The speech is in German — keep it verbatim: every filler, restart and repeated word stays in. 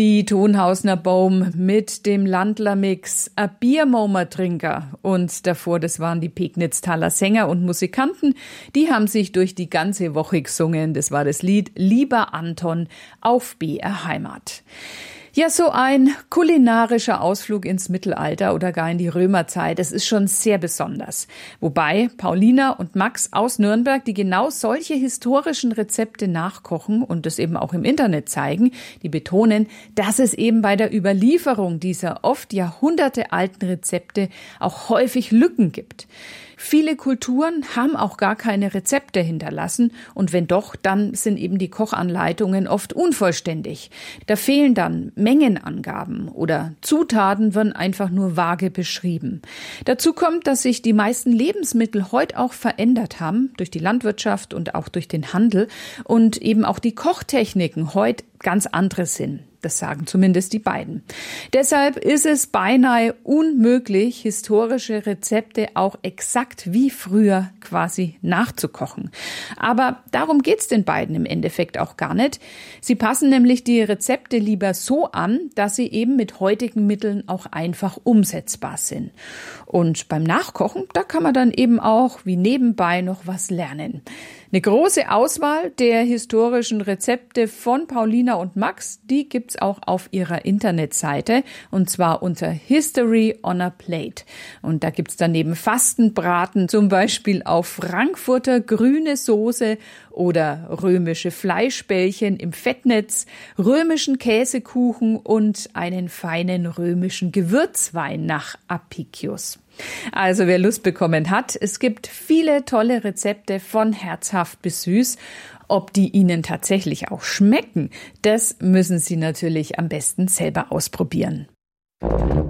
Die Thonhausner Bohm mit dem Landler-Mix, a Biermomer-Trinker. Und davor, das waren die Pegnitztaler Sänger und Musikanten. Die haben sich durch die ganze Woche gesungen. Das war das Lied Lieber Anton auf B R Heimat. Ja, so ein kulinarischer Ausflug ins Mittelalter oder gar in die Römerzeit, das ist schon sehr besonders. Wobei Paulina und Max aus Nürnberg, die genau solche historischen Rezepte nachkochen und das eben auch im Internet zeigen, die betonen, dass es eben bei der Überlieferung dieser oft jahrhundertealten Rezepte auch häufig Lücken gibt. Viele Kulturen haben auch gar keine Rezepte hinterlassen und wenn doch, dann sind eben die Kochanleitungen oft unvollständig. Da fehlen dann Mengenangaben oder Zutaten werden einfach nur vage beschrieben. Dazu kommt, dass sich die meisten Lebensmittel heute auch verändert haben durch die Landwirtschaft und auch durch den Handel und eben auch die Kochtechniken heute ganz andere sind. Das sagen zumindest die beiden. Deshalb ist es beinahe unmöglich, historische Rezepte auch exakt wie früher quasi nachzukochen. Aber darum geht's den beiden im Endeffekt auch gar nicht. Sie passen nämlich die Rezepte lieber so an, dass sie eben mit heutigen Mitteln auch einfach umsetzbar sind. Und beim Nachkochen, da kann man dann eben auch wie nebenbei noch was lernen. Eine große Auswahl der historischen Rezepte von Paulina und Max, die gibt's auch auf ihrer Internetseite und zwar unter History on a Plate. Und da gibt's dann neben Fastenbraten zum Beispiel auch Frankfurter grüne Soße oder römische Fleischbällchen im Fettnetz, römischen Käsekuchen und einen feinen römischen Gewürzwein nach Apicius. Also wer Lust bekommen hat, es gibt viele tolle Rezepte von herzhaft bis süß. Ob die Ihnen tatsächlich auch schmecken, das müssen Sie natürlich am besten selber ausprobieren.